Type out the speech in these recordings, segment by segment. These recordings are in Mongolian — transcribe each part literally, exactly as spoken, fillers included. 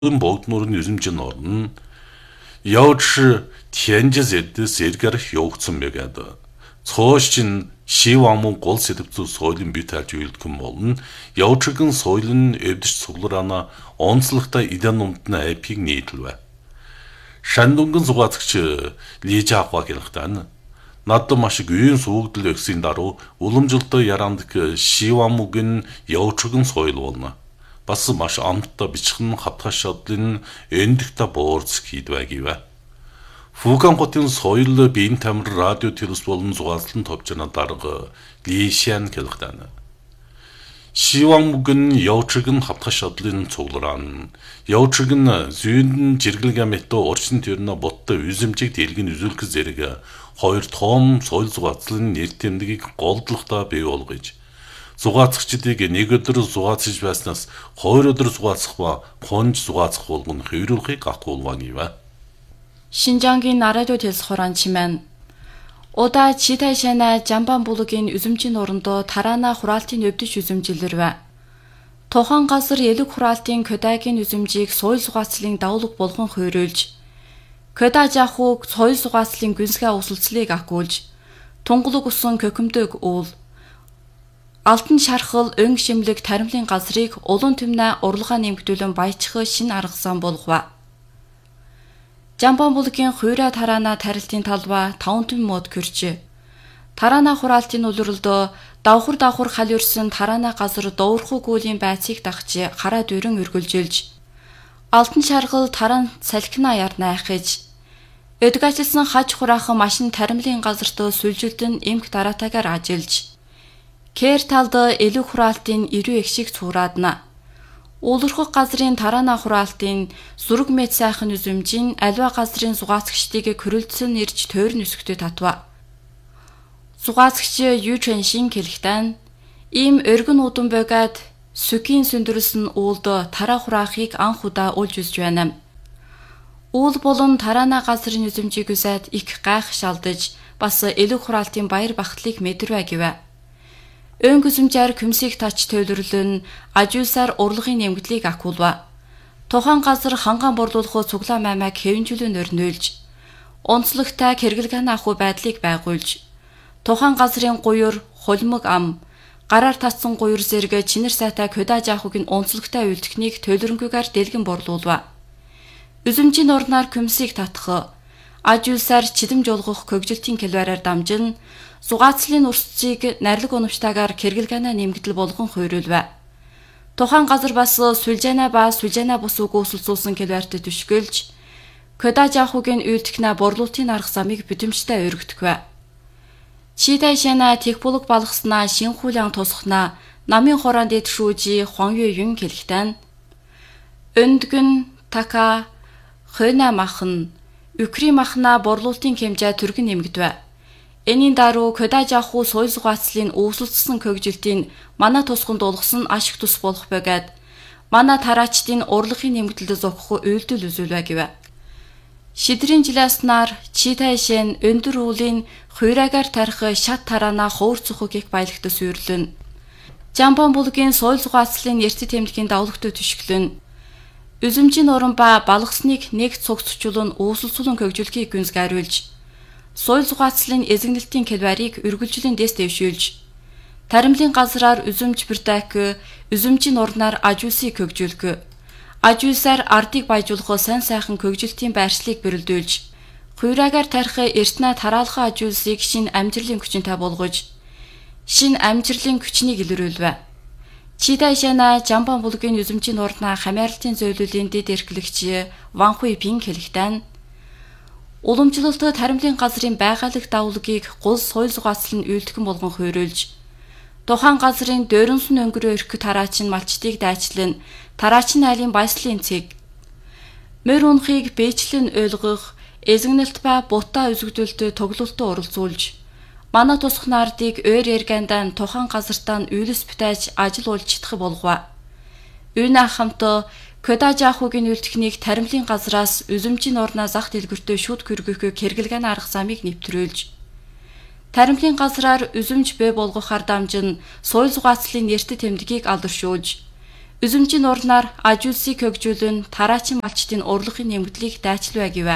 бүгд нурны yüzümcü норн яуч тянжэдэс эргэрх явагдсан мэгэд цоошчин шивамун гол сэдвцүү сойлын бий тарж үйлдэхэн болно. Яучгын сойлын эвдэж цугларана онцлогтой идэн умдны айпиг нийтлвэ. Шандунгын зугаацгч Лижаахва гэрхтэн надад маш их үеийн суугдал өгсөн даруй уламжлалтай ярамдаг шивамугийн яучгын сойл болно. Бас маш амттай бичхэн хатгаш шодлын эндэгтэй боорц хийдвэгивэ. Фукан хотын соёл биеийн тамир радио телевиз болон зугааллын товчроо дарга Лишян гэлхтэн. Шивамугийн яучгын хатгаш шодлын цуглараан яучгын зүйн жиргэлгээ мэтто орчин төрнө боттой үзэмжиг дэлгэн үзүүлэх зэрэг хоёр том соёл зугааллын нэр тэмдгийг голдлохтой бий болгож зугаацгчдыг нэг өдөр зугаацж байснаас хоёр өдөр зугаацах ба хонж зугаацах болгоно хэврүүлэхийг ахгуулванива. 신장기 나라도 될서란 치면 오다 지타이샤나 잠반불룩인 üzümcin орындоо тараана хураалтын өвдөж üzümжилэрвэ. Тохон газар элэг хураалтын көдайгийн üzümжийг соёл зугаацлын давлаг болгон хойруулж, көда жахуг соёл зугаацлын гүнсгээ усалцлыг ахгуулж, тунгалаг усан көкөмдөг уул, алтан шархал өн шимлэг таримлын газрыг улун түмнэ урлагаа нэмэгдүүлэн баячхы шин аргасан болгова. Жамбанбулгийн хуйра тараана тарилтын талба таван түм мод көрч. Тараана хураалтын улирлдөө давхар давхар хал өрсөн тараана газар доорхуу гүүлийн байцыг дагч хараа дөрөн өргөлжилж. Алтан шаргал таран салхина ярна ахиж. Өдгачилсан хаж хураахан машин таримлын газартөө сүлжилдэн эмх дараатагаар ажилж. Кэр талд элэг хураалтын ирүү экшиг цуураадна. Уулурхаг газрын тараана хураалтын зүрэг мэд сайхан üzümжин альва газрын зугаацгчдыг көрөлдсөн ирж тойрон өсгөтө татва. Зугаацгч Ю Чэншин хэлэхдээ ийм өргөн удам бөгөөд сүкийн сүндрэлсэн уулд тараа хураахыг анх удаа улж үзж байна. Уул болон тараана газрын üzümжийг үсэд их гайх шалдаж бас элэг хураалтын баяр бахтлыг мэдрвэ гэвэ. Ön güzümжээр күмсийг тач төвлөрлөн ажуулсаар урлагын нэмэгдлийг ахуулва. Тохон газар ханган борлуулах цуглаа маймаг хэвэнжүүлэн өрнөөлж, онцлогтой хэрэглэгийн ахуй байдлыг байгуулж, тохон газрын гуйр, хулмиг ам, гараар татсан гуйр зэрэг чинэр сайтай көда жаахугийн онцлогтой үйлдэхнийг төлөрөнгөөр дэлгэн борлуулва. Üzümжин орноор күмсийг татах, ажуулсаар чидэмж олгох көгжилтийн кэлвараар дамжин зугаацлын урсцыг нарилэг оновчтойгоор хэрэглэганаа нэмэгдэл болгон хойруулва. Тохон газар бас сүлжэна ба сүлжэна бус үгүйсэлцүүлсэн кэлварт түшгэлж, көда жаахугийн үйлдэхнээ борлуулалтын арга замыг бүтэмжтэй өргөдөхвэ. Читайшана техбулог балгаснаа шин хуулян тусахнаа намын хороон дэд шүүжи Хуанюэ Юн хэлэхдээ өндгөн така хойна махан Украин махна борлуулалтын хэмжээ түргэн нэмэгдвэ. Энийн даруй көда жаахуу соёл зугаацлын үүсэлцсэн көгжилтийн манай тусганд болгосон ашиг тус болох бөгөөд манай тараачдын урлагын нэмэгдэлд зогхох үйлдэл үзүүлвэ гэвэ. Шидрийн жиласнаар читайшэн өндөр уулын хуйраагаар тарих шат тараана хуур цохог их баялагт сүйрлэн. Жамбанбулгийн соёл зугаацлын эрт тэмдгийн давлагт түшгэлэн. Üzümжин орон ба балгасныг нэг цугцчлун үүсэлцүүлэн көгжилгийг гүнзгийруулж соёл зугаацлын эзэгнэлтийн кэлварийг үргэлжлэн дэс дэвшүүлж, таримлын газраар üzümж бирдак, üzümжин орноор ажуулсыг көгжүүлэх, ажуулсаар ардыг баяжуулах сайн сайхан көгжилтийн байршлыг бэрэлдүүлж, хуйраагаар тарих эртнэ тараалхан ажуулсыг шин амжилын хүчинтэй болгож, шин амжилын хүчнийг илрүүлвэ. Читайшана Жамбанбулгийн üzümжин орноо хамааралтын зөвлөлийн дэд эрхлэгч Ван Хуй Пин хэлэхдээ уламжлалт таримлын газрын байгалах давлагыг гол соёл зугаацлын үйлдэхэн болгон хойруулж, тухайн газрын дөөрөнсөн өнгөрөө өрх тараачин малчдыг дайчлан тараачин айлын баяслын цэг, мөр унахыг бэжлэн ойлгох, эзэгнэлт ба бутаа үзэгдүүлэлт тоглолтод оролцуулж, манай тусах наардыг өөр эргэндан тухайн газартаа үйлс бүтээж ажил болж чадах болгова. Үүнэ хамт көда жаахугийн үйлдэхнийг таримлын газраас üzümжин орноо зах дэлгүртөө шууд хүргэх хэрэглэгийн арга замыг нэвтрүүлж, таримлын газраар üzümж бэ болгохоор дамжин соёл зугаацлын нэрт тэмдгийг алдаршуулж, Üzümcün орноор аж үйлсийг хөгжүүлэн тараачин малчдын урлагийн нэмэгдлийг дайчлаа гэвэ.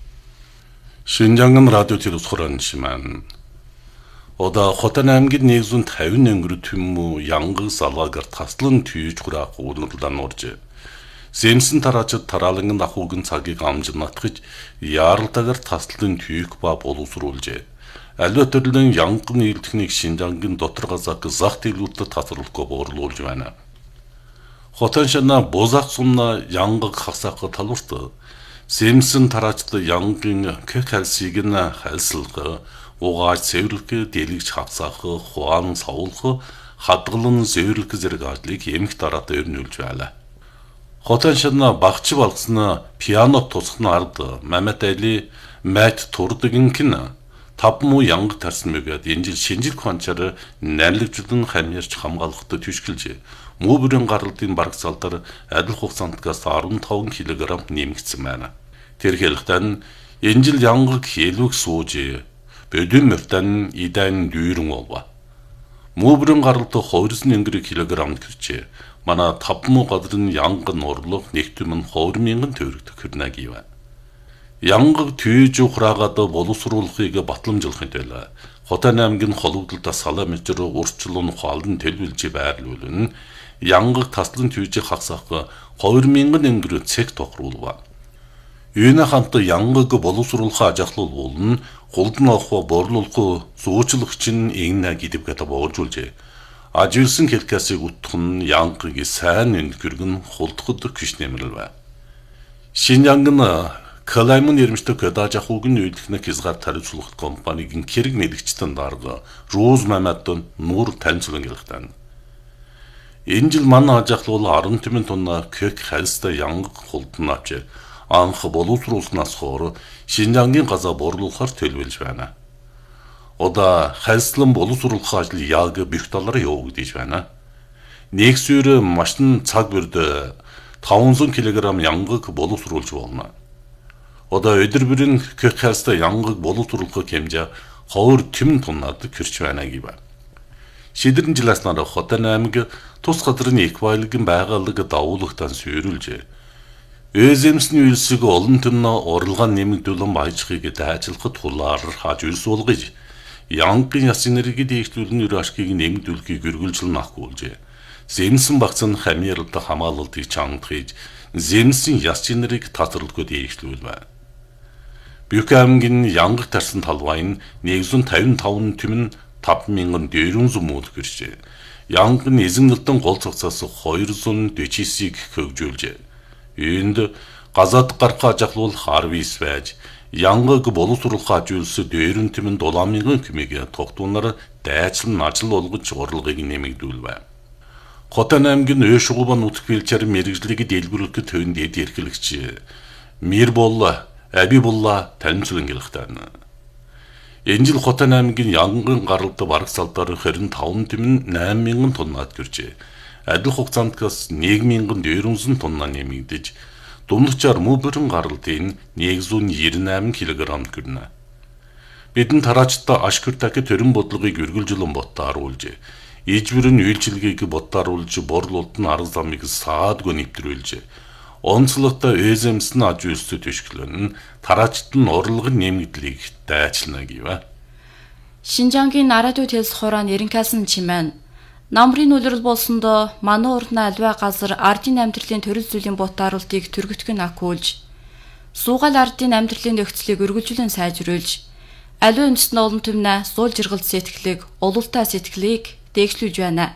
Шинжанган радио телевизхорон шимэн. Ода Хотан аймгийн нэг зуун тавин өнгөрө түмүү янгыг салгаагаар таслан түйж хураах уурлан орж. Сэмсэн тараачид тарааланган ахуугийн цагийг амжинатгаж яаралтагаар таслан түйх ба боловсруулжээ. Аливаа төрлийн янгын нийлдэхнийг Шинжангийн дотор газаак зах дэлгүүртэ татварлахгүй буурлуулж байна. Хотан шана бозақ сумна янгыг хасааққа талварты. Сэмсэн тараачид янгын кэх халсыг нь халсалга, угааж цэвэрлэхэ дэлгэж хасаахы, хуан савуулхы, хадгалан зэвэрлэхэ зэрэг ажлыг эмх дараад өрнүүлж байлаа. Хотан шана багчи болгосна пиано тусахны ард Мамат Али мэт турдагинкин тавмуу янг тарсан мэгээд энэ жил шинжил кончаар найрлагжлан хамьярч хамгаалахад түшгэлжээ. Муу бүрийн гаралтын барагцаалдар адил хугацаантгаас арван таван килограмм нэмэгдсэн байна. Тэр хэлэхдээ энэ жил янгыг хэлвэг сууж бөдөн мөртөн идан дүүрэн болва. Муу бүрийн гаралт хувирсан өнгөрөг килограмм гэрчээ. Манай тавмуу гадрын янгын урлаг нэгтүмэн хоёр мянган төгрөг төгрнө гэв. Янгыг түйж ухраагаад боловсруулахыг батламжуулахын тулд Хотан аймгийн холбогдлолд салаа мэжэр урчлуун хоолн төлөвлөж байрлуулна. Янгыг таслан түйж хасах хоёр мянган өнгөрөө цэг тохируулва. Юуна хамт янгыг боловсруулах ажиглал болно. Голдон авах борлуулах зуучлах чинь энэ гэдэгт боожулжээ. Ажигласан хэлкасыг утгах нь янгыг сайн өнгөргөн хулдахад күш нэмэрлэв. Шинжанган Калаймын нэрмжтэй кодаж ахуугийн үйлдэх хязгаар тариуцлах компанийн хэрэг мэдгчтэн дарга Роз Мамадын нуур танилцуулан гэлхтэн. Энэ жил манай ажиглал арван тимэн тонна кök халстай янг хулдан авч анх боловсруулснаас хойш Шинжангийн газаа борлуулахар төлөвлөж байна. Ода халслан боловсруулах ажил яг бүх талаар явагдаж байна. Нэг сүйр машин цаг бүрд таван килограмм янгыг боловсруулж болно. Ода өдөр бүрийн кök халстай янгыг боловсруулах хэмжээ хоёр тимэн тоннад кэрч байна гэв. Шидэрэн жиласнаар Хотан аймаг тус газрын эквайлгийн байгууллага давуулагтан сүйрүүлжээ. Өзэмсний үйлсийг олон тонн уралгаан нэмэгдүүлэн баяжхыг дайжлахад хулаар хааж үйлс болгож янгын яс энерги дэвшлүүлэн ашгийг нэмэгдүүлэхийг үргэлжлэн ахгүйжээ. Зэмсэн багц нь хамьярлалт хамгаалалтыг чангахж зэмсэн яс энергийг татварлахгүй дэвшлүүлвэ. Бүх аймгийн янгыг тарсан талбайн нэг зуун тавин таван түмэн таван мянган дөрвөн зуун муу гэрчээ. Янгын эзэн нэлтэн гол цогцоос хоёр зуун дэвчисийг хөгжүүлжээ. Энд газаад гарах ажиглуулах арвис байж янгыг боловсруулах ажиулс дөрвөн түмэн дулаан мянган кэмийг тогтуунаар дайчлан ажил болгож урлагийг нэмэгдүүлвэ. Хотан аймгийн Өшгубан нутаг бэлчээр мэрэгжлийг дэлгэрүүлэх төвөнд эд эрхлэгч Мирбол Абибулла танилцуулан гэлхтэн. Энэ жил Хотан аймгийн янгын гаралд барагцаалдар харин таван тимэн найман мянган тоннад гэржээ. Адил хугацаантгаас нэг мянган дөрвөн тонна нэмэгдэж, дундчаар муу бүрэн гаралтын нэг зуун девяносто восемь килограмм гэрнэ. Бидэн тараачтай ашгүртаки төрөн бодлогыг үргэлжлэн боттааруулжээ. Ижбэрэн үйлчилгээг боттааруулж борлуулалт нь арга замыг саадгүй нэвтрүүлжээ. Онцлогтой өзэмсэн аж үйлстэй төшгөлөн тараачд нь урлагын нэмэгдлийг дайчлана гэв. Шинжангийн радио телевизхорон Эренкасан чимэн намрын үлрэл болсондоо манай урдна аливаа газар ардын амьдралын төрөл зүйлийн боттааруултыг түргэтгэн акуулж, суугаал ардын амьдралын нөхцөлийг үргэлжлэн сайжруулж, аливаа үндэстэн олон түмнэ суул жиргалт сэтгэлийг, улуултай сэтгэлийг дээгшлүүлж байна.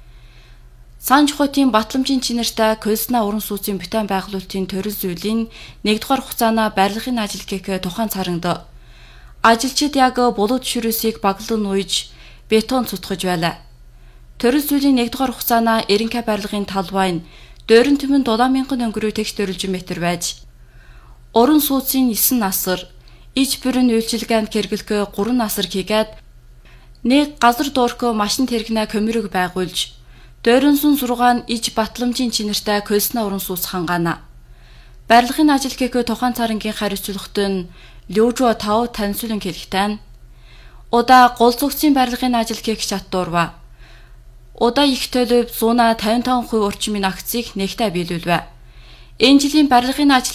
Санжхотын батламжийн чинэртэй Көлснаа уран сууцын бүтээн байгуулалтын төрөл зүйлийн нэгдүгээр хугацаана барилгын ажил гэхэ тухайн царангад ажилчид яг булууд ширүүсийг баглан нуйж бетон цутгаж байлаа. Төрөл зүйлийн нэгдүгээр хугацаана Эренка барилгын талбай нь дөрвөн түмэн дулаан мянган өнгөрөө тэгш дөрвөлжин метр байж уран сууцын есөн насар иж бүрэн үйлчилгээнд хэрэглэх гурван насар хийгээд нэг газар дуурхөө машин тэрэгнэ комирог байгуулж дөрвөн зургаан иж батламжийн чинэртэй Көлснаа уран сууц хангаана. Барилгын ажил гэхэ тухайн царангийн хариуцлагт нь Лёжо тав танилцуулан хэлэхтэн удаа гол зүгцийн барилгын ажил гэх чадварва. Удаа их төлөв зуунаа тавин таван хувь орчмын акцийг нэгтээ биелүүлвэ. Энэ жилийн барилгын ажил